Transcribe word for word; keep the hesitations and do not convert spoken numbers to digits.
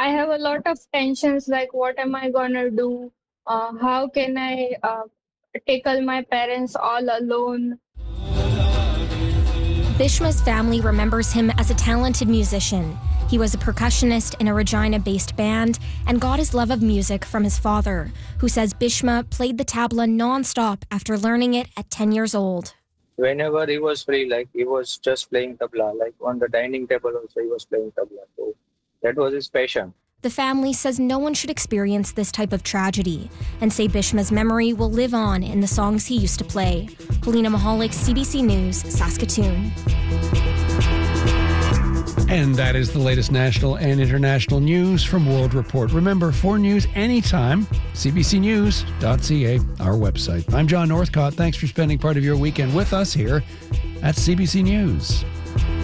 I have a lot of tensions like what am I gonna do? Uh, how can I uh, tackle my parents all alone? Bishma's family remembers him as a talented musician. He was a percussionist in a Regina-based band and got his love of music from his father, who says Bishma played the tabla non-stop after learning it at ten years old. Whenever he was free, like he was just playing tabla, like on the dining table also he was playing tabla. So that was his passion. The family says no one should experience this type of tragedy and say Bishma's memory will live on in the songs he used to play. Helena Mahalik, C B C News, Saskatoon. And that is the latest national and international news from World Report. Remember, for news anytime, c b c news dot c a, our website. I'm John Northcott. Thanks for spending part of your weekend with us here at C B C News.